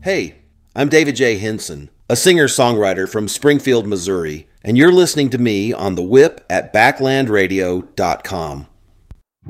Hey, I'm David J. Henson, a singer-songwriter from Springfield, Missouri, and you're listening to me on The Whip at Backlandradio.com.